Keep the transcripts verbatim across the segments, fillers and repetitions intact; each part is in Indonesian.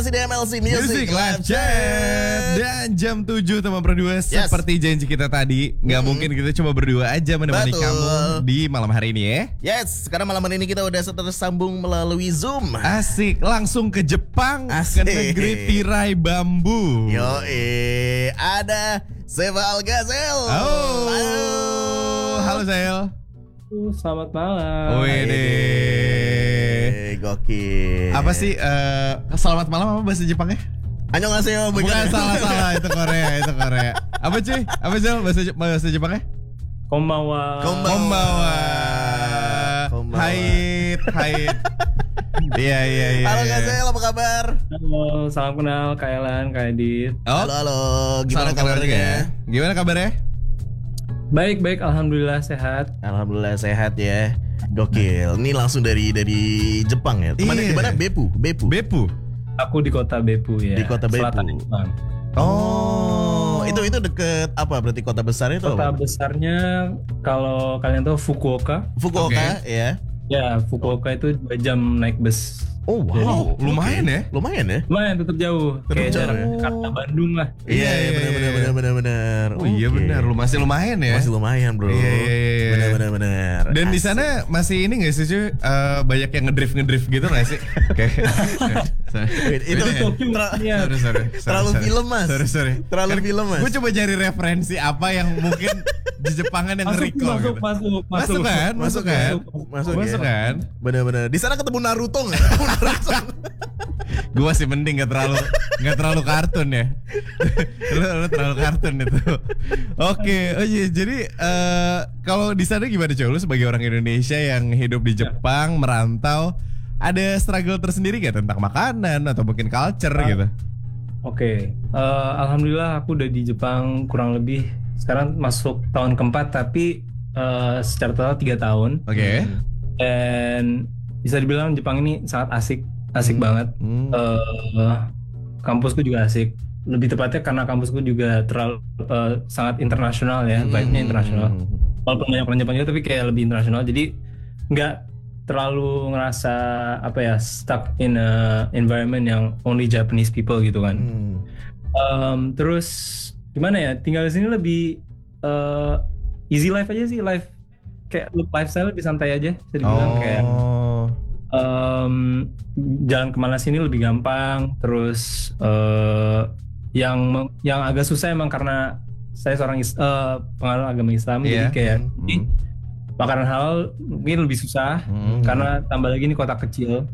masih di M L C Music, Music Live Chat. Dan jam tujuh teman berdua, Yes. seperti janji kita tadi, nggak Hmm. mungkin kita cuma berdua aja menemani Betul. kamu di malam hari ini ya. Yes, karena malam ini kita udah tersambung melalui Zoom. Asik, langsung ke Jepang, Asik. ke negeri tirai bambu. Yo, eh, ada Seva Algazel. Oh, Halo. halo Sel. Selamat malam. Wede. Eh, Gokil. Apa sih eh, selamat malam apa bahasa Jepangnya? Annyeonghaseyo. Bukan, salah-salah, itu Korea, itu Korea. Apa cuy? Apa sih bahasa bahasa Jepangnya? Konbanwa. Konbanwa. Konbanwa. Konbanwa. Hai, hai. Iya, iya, iya. Halo iya. Gazel, apa kabar? Halo, salam kenal Kak Elan, Kak Edit. Oh, Halo, halo. Gimana salam kenal juga ya. kabarnya? Gimana kabarnya? Baik, baik, alhamdulillah sehat. Alhamdulillah sehat ya. Gokil. Ini langsung dari dari Jepang ya. Kemana Iya. di mana? Bepu, Bepu. Bepu. Aku di kota Beppu ya. Di kota Beppu. Selatan Jepang. Oh, itu itu deket apa? Berarti kota besarnya itu Kota apa? besarnya kalau kalian tahu Fukuoka. Fukuoka ya. Ya, Fukuoka itu dua jam naik bus. Oh wow, Wow, lumayan ya. Lumayan ya. Lumayan, tetap jauh. Tetap Kayak jauh. jarak Jakarta Bandung lah. Iya, Iya, iya, benar, iya, benar, iya. benar, benar, benar. Oh iya Oke. benar, lu masih lumayan ya. Masih lumayan bro. Iya, iya, iya. Benar, benar, benar. Dan di Asik. sana masih ini nggak sih cuy? Eh, banyak yang ngedrift ngedrift gitu nggak sih? Oke. Wait, itu Beda ya? Tokyo Tra- ya. Sorry, sorry. Terlalu film, Mas. Sorry, sorry. Terlalu film, Mas. Gue coba cari referensi apa yang mungkin di Jepangan yang Masuk, recall masuk, gitu. masuk, masuk, Masuk kan? Masuk kan? Masuk, Masuk ya. kan? Benar-benar. Di sana ketemu Naruto nggak? Ketemu Naruto. Gue masih mending nggak terlalu nggak terlalu kartun ya. lu, lu terlalu kartun itu. Oke, oh iya, jadi eh, kalau di sana gimana cuy? Lu sebagai orang Indonesia yang hidup di Jepang, merantau, ada struggle tersendiri gak tentang makanan atau mungkin culture gitu? Oke, eh, alhamdulillah aku udah di Jepang kurang lebih sekarang masuk tahun keempat, tapi eh, secara total tiga tahun. Oke. Dan bisa dibilang Jepang ini sangat asik, asik banget. Hmm. Eh, kampusku juga asik. Lebih tepatnya karena kampusku juga terlalu eh, sangat internasional ya, vibe-nya internasional. Walaupun banyak orang Jepang juga, tapi kayak lebih internasional. Jadi nggak terlalu ngerasa apa ya stuck in a environment yang only Japanese people gitu kan. Hmm. Um, terus gimana ya, tinggal di sini lebih uh, easy life aja sih, life kayak lifestyle lebih santai aja bisa dibilang. Kayak Oh. um, jalan kemana sini lebih gampang. Terus uh, yang meng- yang agak susah emang karena saya seorang is- uh, penganut agama Islam, Iya. jadi kayak Hmm. ini makanan halal mungkin lebih susah. Hmm. Karena tambah lagi ini kota kecil,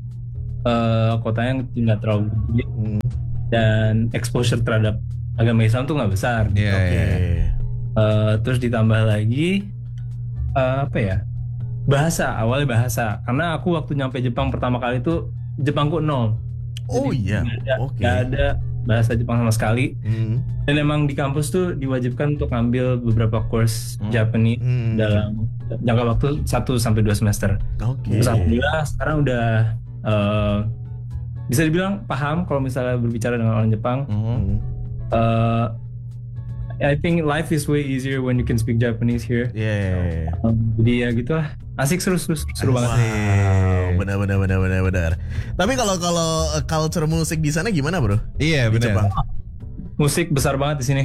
eh kotanya nggak terlalu gede, Hmm. dan exposure terhadap agama Islam tuh nggak besar. Iya, Oke. iya. Eh, terus ditambah lagi eh, apa ya, bahasa, awalnya bahasa. Karena aku waktu nyampe Jepang pertama kali itu Jepangku nol. Oh Jadi iya. nggak ada, Oke. nggak ada bahasa Jepang sama sekali. Hmm. Dan emang di kampus tuh diwajibkan untuk ngambil beberapa course Hmm. Japanese Hmm. dalam jangka waktu satu sampai dua semester. Oke. Terus alhamdulillah sekarang udah eh, bisa dibilang paham kalau misalnya berbicara dengan orang Jepang. Hmm. Hmm. Eh, I think life is way easier when you can speak Japanese here. Yeah. Um, jadi ya gitu lah. Asik, seru seru seru banget. Wow, benar benar benar benar benar. Tapi kalau kalau uh, culture musik di sana gimana, Bro? Iya Di Jepang. benar. Musik besar banget di sini.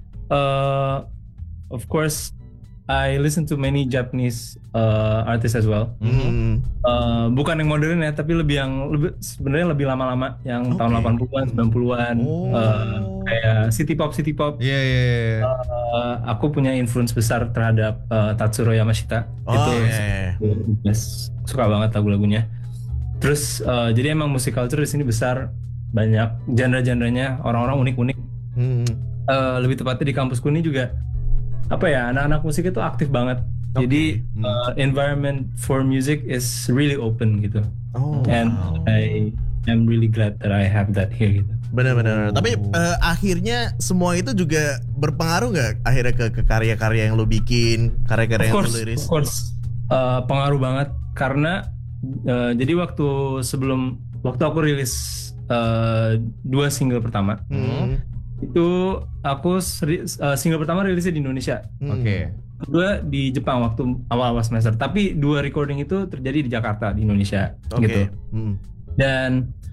Eh, of course, I listen to many Japanese uh, artists as well. Hmm. Eh, bukan yang modern ya, tapi lebih yang lebih sebenarnya lebih lama-lama, yang Oke. tahun delapan puluhan, sembilan puluhan. Oh. Eh, kayak city pop city pop. Iya, iya, iya. Uh, aku punya influence besar terhadap uh, Tatsuro Yamashita. Oh, itu iya, iya. yes, suka banget lagu-lagunya. Terus uh, jadi emang musik culture di sini besar, banyak genre-genrenya, orang-orang unik-unik. Hmm. Uh, lebih tepatnya di kampusku ini juga apa ya, anak-anak musik itu aktif banget. Oke. Jadi Hmm. uh, environment for music is really open gitu. Oh. And wow. I am really glad that I have that here gitu. Benar-benar. Tapi eh, akhirnya semua itu juga berpengaruh nggak akhirnya ke, ke karya-karya yang lo bikin, karya-karya Of yang course, lo liris? of course. Uh, pengaruh banget karena uh, jadi waktu sebelum waktu aku rilis uh, dua single pertama, Hmm. itu aku seri- uh, single pertama rilisnya di Indonesia, Hmm. Oke. kedua di Jepang waktu awal-awal semester. Tapi dua recording itu terjadi di Jakarta di Indonesia Oke. gitu. Hmm. Dan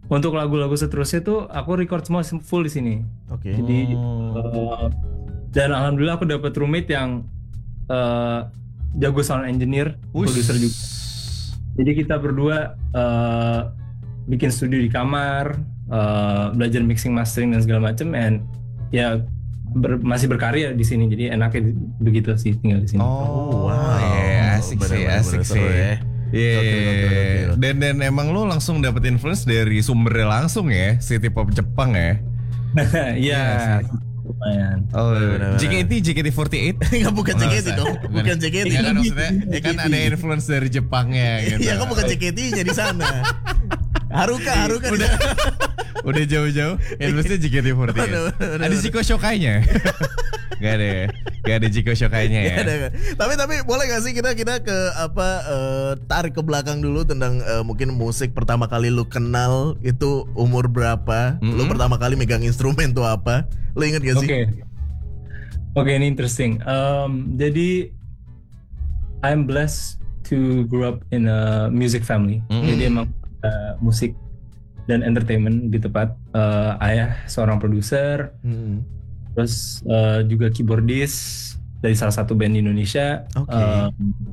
untuk lagu-lagu seterusnya tuh aku record semua full di sini. Oke. Jadi Oh. uh, dan alhamdulillah aku dapat roommate yang uh, jago sound engineer, Wush. produser juga. Jadi kita berdua uh, bikin studio di kamar, uh, belajar mixing, mastering dan segala macam, and ya ber- masih berkarya di sini. Jadi enaknya di- begitu sih tinggal di sini. Oh, wow. iya, asik sih, Bener-bener asik seru sih. ya. Iya. Gokil, gokil, gokil. Dan dan emang lu langsung dapet influence dari sumbernya langsung ya, city pop Jepang ya. Iya, sih. lumayan. Oh, Bener-bener. J K T, J K T empat delapan. Enggak, bukan Oh, nggak J K T usah. dong. Bukan J K T. Ya kan maksudnya, ya kan J K T. ada influence dari Jepangnya gitu. Iya, kan bukan J K T-nya di sana. Haruka, Haruka di Udah. sana. Udah jauh-jauh, influence-nya J K T empat delapan. Bener, bener, Ada bener. Jiko Shokai-nya. Gak ada ya? Gak ada Jiko Shokai-nya ya? Nggak ada, nggak. Tapi tapi boleh gak sih kita kita ke apa eh, tarik ke belakang dulu tentang eh, mungkin musik pertama kali lu kenal itu umur berapa? Lu Mm-mm. pertama kali megang instrumen tuh apa? Lu inget gak Oke, sih? oke ini interesting. Um, jadi I'm blessed to grow up in a music family. Mm-mm. Jadi emang uh, musik dan entertainment lebih tepat. Uh, ayah seorang produser, Hmm. terus uh, juga keyboardis dari salah satu band di Indonesia. Oke. Um,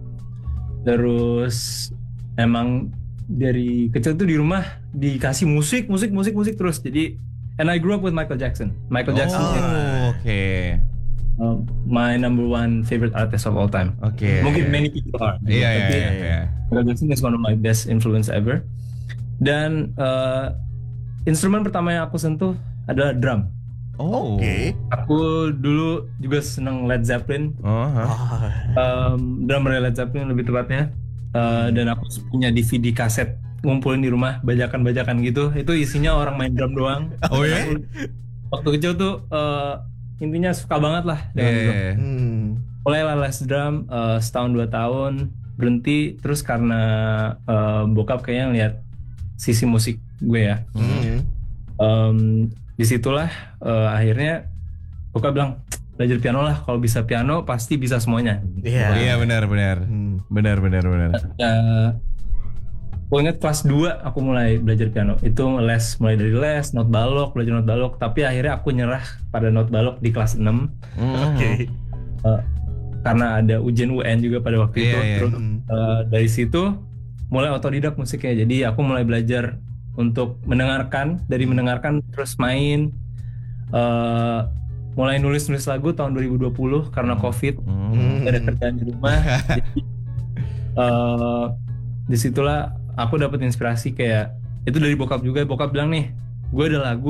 terus emang dari kecil tuh di rumah dikasih musik, musik, musik, musik terus. Jadi and I grew up with Michael Jackson. Michael Jackson is Oh, oke. uh, my number one favorite artist of all time. Oke. Mungkin many people are. Iya, iya, Tapi iya, iya. Michael Jackson is one of my best influence ever. Dan uh, instrumen pertama yang aku sentuh adalah drum. Oh. Oke. Aku dulu juga seneng Led Zeppelin, Oh, hah. Ah, um, drummer Led Zeppelin lebih tepatnya. Uh, dan aku punya D V D kaset ngumpulin di rumah, bajakan-bajakan gitu. Itu isinya orang main drum doang. Oh ya? Aku waktu kecil tuh uh, intinya suka banget lah dengan Iya, drum. iya. hmm. Mulai lah les drum uh, setahun dua tahun, berhenti terus karena uh, bokap kayaknya ngeliat sisi musik gue ya. Hmm. Um, disitulah uh, akhirnya bokap bilang belajar piano lah, kalau bisa piano pasti bisa semuanya. Iya. Iya, benar, benar. Hmm. Benar, benar, benar. Uh, Gue inget kelas dua aku mulai belajar piano. Itu les, mulai dari les, not balok, belajar not balok. Tapi akhirnya aku nyerah pada not balok di kelas enam. Oke. uh, Karena ada ujian U N juga pada waktu Iya, itu. iya. Terus Hmm. uh, dari situ mulai otodidak musiknya. Jadi aku mulai belajar untuk mendengarkan, dari mendengarkan terus main. Uh, mulai nulis-nulis lagu tahun dua ribu dua puluh karena COVID. Hmm. Ada kerjaan di rumah. Jadi, uh, disitulah aku dapat inspirasi kayak itu dari bokap juga. Bokap bilang nih, gue ada lagu